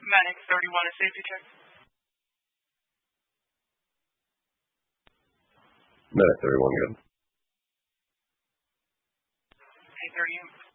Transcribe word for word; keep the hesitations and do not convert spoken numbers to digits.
Medic thirty-one, a safety check. Medic thirty-one, good. A thirty,